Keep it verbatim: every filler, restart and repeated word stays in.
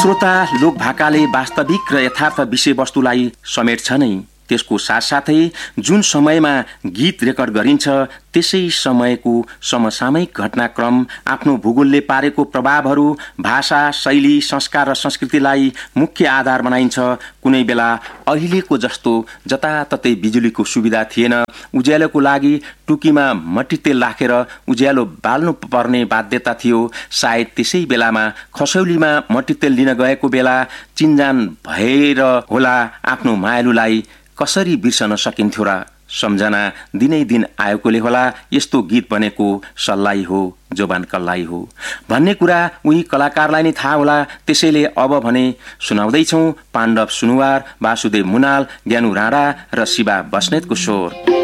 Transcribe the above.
श्रोता, लोकभाकाले वास्तविक र यथार्थ विषयवस्तुलाई समेट्छ नै। त्यसको साथसाथै जुन समयमा गीत रेकर्ड गरिन्छ त्यसै समयको समसामयिक घटनाक्रम, आफ्नो भूगोलले पारेको प्रभावहरू, भाषा, शैली, संस्कार र संस्कृतिलाई मुख्य आधार बनाइन्छ। कुनै बेला अहिलेको जस्तो जताततै बिजुलीको सुविधा थिएन। उज्यालोको लागि टुकीमा मट्टीतेल राखेर उज्यालो बाल्नु पर्ने बाध्यता थियो। सायद त्यसै बेलामा खसौलीमा मट्टीतेल लिन गएको बेला चिन्जान भएर होला आफ्नो मायालुलाई कसरी बिर्सन सकिन्थ्यो र। सम्झना दिनै दिन आएकोले होला यस्तो गीत बनेको सल्लाइ हो, जोबान कल्लाई हो भन्ने कुरा उही कलाकारलाई नै थाहा होला। त्यसैले अब भने सुनाउँदैछौँ पाण्डव सुनुवार, वासुदेव मुनाल, ज्ञानु राणा र शिवा बस्नेतको स्वर।